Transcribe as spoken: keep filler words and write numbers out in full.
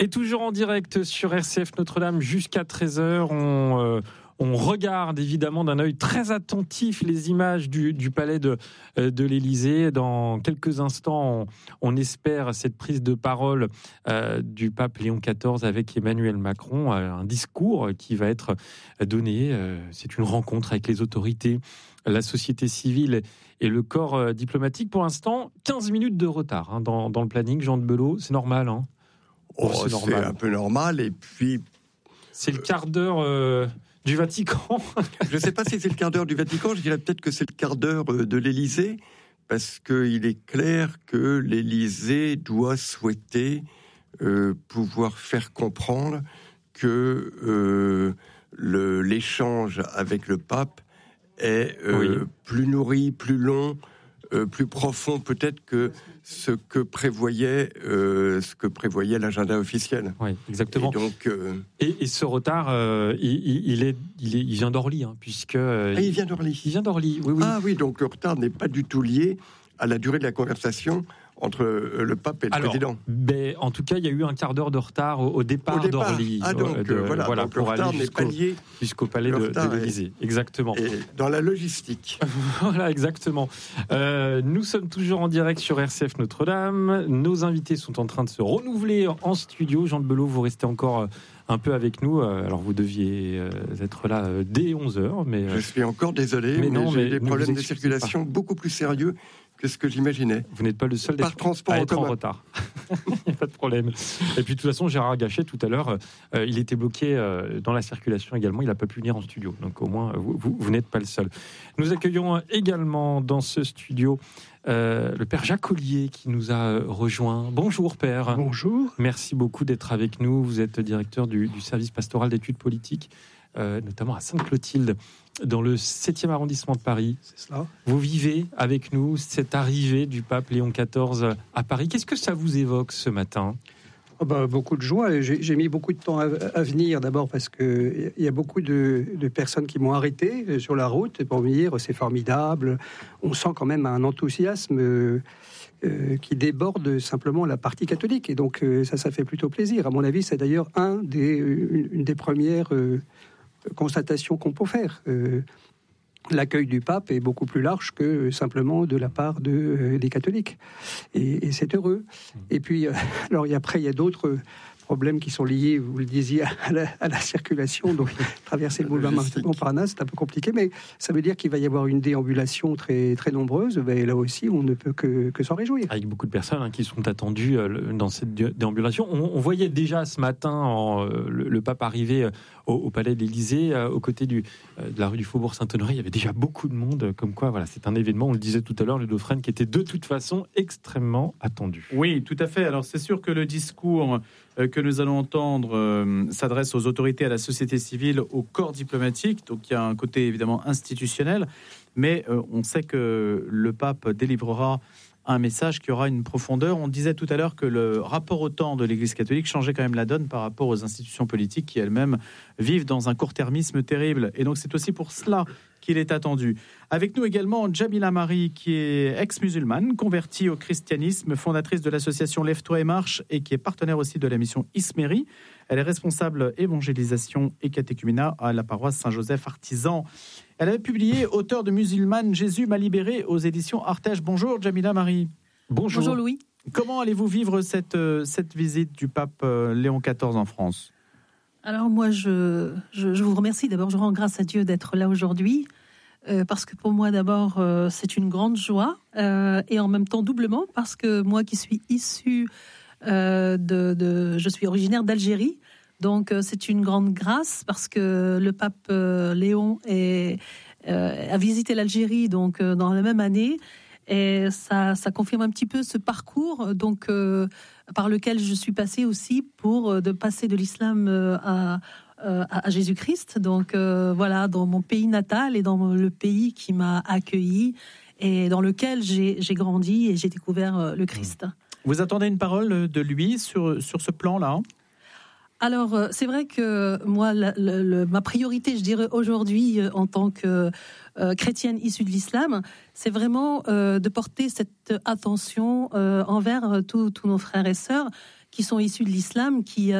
Et toujours en direct sur R C F Notre-Dame jusqu'à treize heures, on, euh, on regarde évidemment d'un œil très attentif les images du, du palais de, de l'Élysée. Dans quelques instants, on, on espère cette prise de parole euh, du pape Léon quatorze avec Emmanuel Macron, euh, un discours qui va être donné. Euh, c'est une rencontre avec les autorités, la société civile et le corps diplomatique. Pour l'instant, quinze minutes de retard hein, dans, dans le planning. Jean de Belot, c'est normal, hein? Oh, c'est, c'est un peu normal, et puis... C'est le quart d'heure euh, du Vatican. Je ne sais pas si c'est le quart d'heure du Vatican, je dirais peut-être que c'est le quart d'heure de l'Élysée, parce qu'il est clair que l'Élysée doit souhaiter euh, pouvoir faire comprendre que euh, le, l'échange avec le pape est euh, oui. plus nourri, plus long, euh, plus profond peut-être que ce que prévoyait euh, ce que prévoyait l'agenda officiel. Oui, exactement. Et donc euh... et, et ce retard, euh, il, il est, il est, il vient d'Orly, hein, puisque euh, ah, il vient d'Orly. Il vient d'Orly. Oui, oui. Ah oui, donc le retard n'est pas du tout lié à la durée de la conversation entre le pape et le Alors, président. Ben, en tout cas, il y a eu un quart d'heure de retard au, au, départ, au départ d'Orly. Ah donc de, voilà, voilà donc pour le retard aller n'est jusqu'au, pas lié. jusqu'au palais de, de l'Élysée. Est, exactement. Et dans la logistique. Voilà, exactement. Euh, nous sommes toujours en direct sur R C F Notre-Dame. Nos invités sont en train de se renouveler en studio. Jean de Belot, vous restez encore un peu avec nous. Alors, vous deviez être là dès onze heures. Mais, Je suis encore désolé, mais, mais non, j'ai mais des problèmes de circulation pas. beaucoup plus sérieux que ce que j'imaginais. Vous n'êtes pas le seul Par transport à être en, en retard. Il n'y a pas de problème. Et puis de toute façon, Gérard Gachet, tout à l'heure, euh, il était bloqué euh, dans la circulation également. Il n'a pas pu venir en studio. Donc au moins, vous, vous, vous n'êtes pas le seul. Nous accueillons également dans ce studio euh, le Père Jacques Ollier qui nous a rejoint. Bonjour Père. Bonjour. Merci beaucoup d'être avec nous. Vous êtes directeur du, du service pastoral d'études politiques, euh, notamment à Sainte-Clotilde, dans le septième arrondissement de Paris. C'est cela. Vous vivez avec nous cette arrivée du pape Léon quatorze à Paris. Qu'est-ce que ça vous évoque ce matin ? Oh bah, beaucoup de joie. J'ai, j'ai mis beaucoup de temps à, à venir, d'abord parce qu'il y a beaucoup de, de personnes qui m'ont arrêté sur la route pour me dire c'est formidable. On sent quand même un enthousiasme euh, euh, qui déborde simplement la partie catholique. Et donc euh, ça, ça fait plutôt plaisir. À mon avis, c'est d'ailleurs un des, une, une des premières... Euh, constatation qu'on peut faire. Euh, l'accueil du pape est beaucoup plus large que simplement de la part de, euh, des catholiques. Et, et c'est heureux. Et puis, euh, alors après, il y a d'autres problèmes qui sont liés, vous le disiez, à la, à la circulation. Donc, traverser le boulevard Montparnasse, c'est un peu compliqué, mais ça veut dire qu'il va y avoir une déambulation très, très nombreuse. Et là aussi, on ne peut que, que s'en réjouir. Avec beaucoup de personnes hein, qui sont attendues euh, dans cette déambulation. On, on voyait déjà ce matin en, euh, le, le pape arriver euh, au, au palais de l'Élysée, euh, aux côtés du, euh, de la rue du Faubourg Saint-Honoré. Il y avait déjà beaucoup de monde, euh, comme quoi voilà, c'est un événement, on le disait tout à l'heure, Ludo Fresne, qui était de toute façon extrêmement attendu. Oui, tout à fait. Alors c'est sûr que le discours euh, que nous allons entendre euh, s'adresse aux autorités, à la société civile, au corps diplomatique. Donc il y a un côté évidemment institutionnel, mais euh, on sait que le pape délivrera un message qui aura une profondeur. On disait tout à l'heure que le rapport au temps de l'Église catholique changeait quand même la donne par rapport aux institutions politiques qui elles-mêmes vivent dans un court-termisme terrible. Et donc c'est aussi pour cela qu'il est attendu. Avec nous également Jamila Mari, qui est ex-musulmane, convertie au christianisme, fondatrice de l'association Lève-toi et marche et qui est partenaire aussi de la mission Ismérie. Elle est responsable évangélisation et catéchuménat à la paroisse Saint-Joseph Artisan. Elle avait publié Auteur de musulmane, Jésus m'a libéré aux éditions Artege. Bonjour Jamila Mari. Bonjour. Bonjour Louis. Comment allez-vous vivre cette, cette visite du pape Léon quatorze en France ? Alors moi, je, je, je vous remercie. D'abord, je rends grâce à Dieu d'être là aujourd'hui, euh, parce que pour moi, d'abord, euh, c'est une grande joie, euh, et en même temps doublement, parce que moi qui suis issue euh, de, de... Je suis originaire d'Algérie, donc euh, c'est une grande grâce, parce que le pape euh, Léon est, euh, a visité l'Algérie donc, euh, dans la même année, et ça, ça confirme un petit peu ce parcours donc, euh, par lequel je suis passée aussi pour euh, de passer de l'islam euh, à, euh, à Jésus-Christ. Donc euh, voilà, dans mon pays natal et dans le pays qui m'a accueilli et dans lequel j'ai, j'ai grandi et j'ai découvert euh, le Christ. Vous attendez une parole de lui sur, sur ce plan-là ? Alors, euh, c'est vrai que moi, la, la, la, ma priorité, je dirais aujourd'hui, euh, en tant que euh, chrétienne issue de l'islam, c'est vraiment euh, de porter cette attention euh, envers tous nos frères et sœurs qui sont issus de l'islam, qui